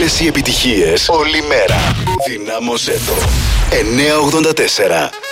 Όλες οι επιτυχίες, όλη μέρα. Δυνάμωσέ το. 984